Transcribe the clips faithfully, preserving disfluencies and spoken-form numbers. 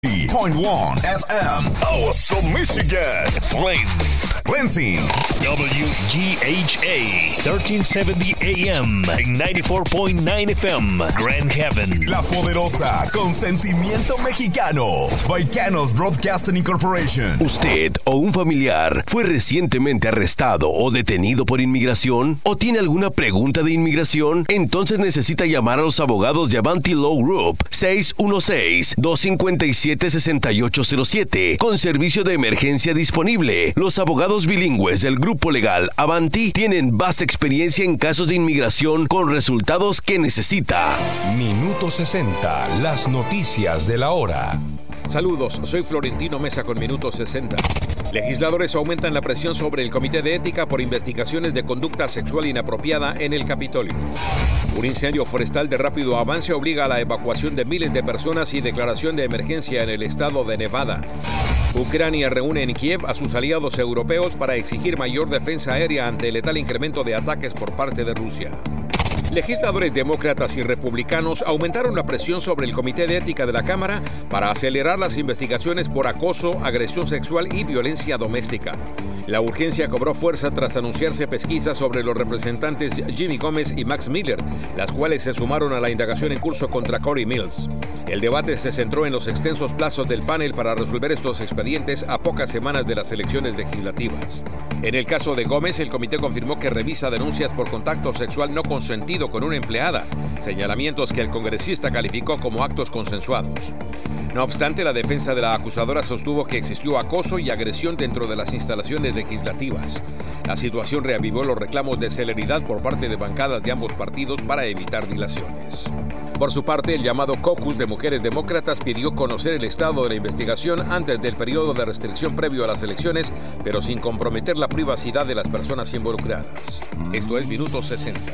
Point one F M, Awesome Michigan, Flint, Lansing, W G H A, thirteen seventy A M, ninety-four point nine F M, Grand Haven. La Poderosa, con sentimiento mexicano, Baicanos Broadcasting Incorporation. ¿Usted o un familiar fue recientemente arrestado o detenido por inmigración? ¿O tiene alguna pregunta de inmigración? Entonces necesita llamar a los abogados de Avanti Law Group, seis uno seis, dos cinco siete, seis ocho cero siete, con servicio de emergencia disponible. Los abogados bilingües del grupo legal Avanti tienen vasta experiencia en casos de inmigración con resultados que necesita. Minuto sesenta, las noticias de la hora. Saludos, soy Florentino Mesa con Minuto sesenta. Legisladores aumentan la presión sobre el Comité de Ética por investigaciones de conducta sexual inapropiada en el Capitolio. Un incendio forestal de rápido avance obliga a la evacuación de miles de personas y declaración de emergencia en el estado de Nevada. Ucrania reúne en Kiev a sus aliados europeos para exigir mayor defensa aérea ante el letal incremento de ataques por parte de Rusia. Legisladores demócratas y republicanos aumentaron la presión sobre el Comité de Ética de la Cámara para acelerar las investigaciones por acoso, agresión sexual y violencia doméstica. La urgencia cobró fuerza tras anunciarse pesquisas sobre los representantes Jimmy Gómez y Max Miller, las cuales se sumaron a la indagación en curso contra Corey Mills. El debate se centró en los extensos plazos del panel para resolver estos expedientes a pocas semanas de las elecciones legislativas. En el caso de Gómez, el comité confirmó que revisa denuncias por contacto sexual no consentido con una empleada, señalamientos que el congresista calificó como actos consensuados. No obstante, la defensa de la acusadora sostuvo que existió acoso y agresión dentro de las instalaciones legislativas. La situación reavivó los reclamos de celeridad por parte de bancadas de ambos partidos para evitar dilaciones. Por su parte, el llamado caucus de mujeres demócratas pidió conocer el estado de la investigación antes del periodo de restricción previo a las elecciones, pero sin comprometer la privacidad de las personas involucradas. Esto es Minuto sesenta.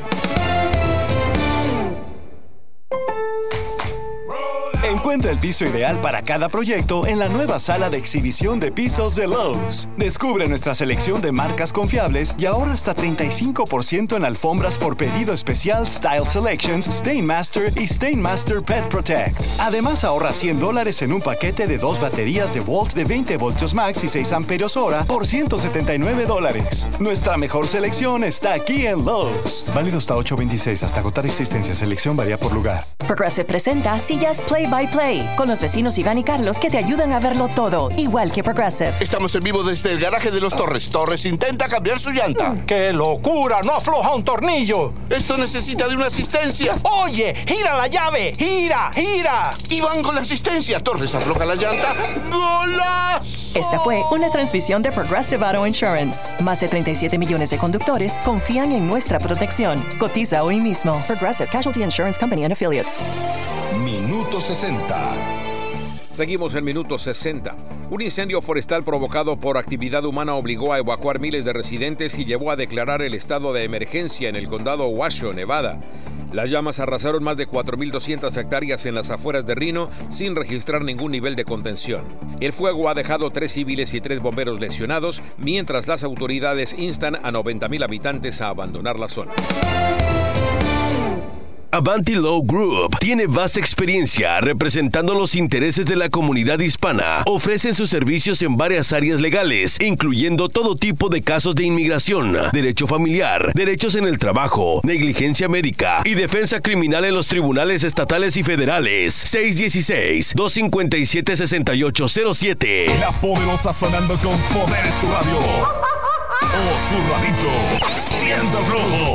Encuentra el piso ideal para cada proyecto en la nueva sala de exhibición de pisos de Lowe's. Descubre nuestra selección de marcas confiables y ahorra hasta treinta y cinco por ciento en alfombras por pedido especial Style Selections, Stainmaster y Stainmaster Pet Protect. Además, ahorra cien dólares en un paquete de dos baterías de Volt de veinte voltios max y seis amperios hora por ciento setenta y nueve dólares. Nuestra mejor selección está aquí en Lowe's. Válido hasta ocho veintiséis, hasta agotar existencia. Selección varía por lugar. Progressive presenta sillas Play by Play, con los vecinos Iván y Carlos que te ayudan a verlo todo, igual que Progressive. Estamos en vivo desde el garaje de los Torres. Torres intenta cambiar su llanta. ¡Qué locura! ¡No afloja un tornillo! Esto necesita de una asistencia. ¡Oye! ¡Gira la llave! ¡Gira! ¡Gira! Iván con la asistencia. Torres afloja la llanta. ¡Golazo! Esta fue una transmisión de Progressive Auto Insurance. Más de treinta y siete millones de conductores confían en nuestra protección. Cotiza hoy mismo. Progressive Casualty Insurance Company and Affiliates. Minuto sesenta. Seguimos en Minuto sesenta. Un incendio forestal provocado por actividad humana obligó a evacuar miles de residentes y llevó a declarar el estado de emergencia en el condado Washoe, Nevada. Las llamas arrasaron más de cuatro mil doscientas hectáreas en las afueras de Reno sin registrar ningún nivel de contención. El fuego ha dejado tres civiles y tres bomberos lesionados, mientras las autoridades instan a noventa mil habitantes a abandonar la zona. Avanti Law Group tiene vasta experiencia representando los intereses de la comunidad hispana. Ofrecen sus servicios en varias áreas legales, incluyendo todo tipo de casos de inmigración, derecho familiar, derechos en el trabajo, negligencia médica y defensa criminal en los tribunales estatales y federales. seis uno seis, dos cinco siete, seis ocho cero siete. La Poderosa sonando con poder en su radio. O su radito. Siento flojo.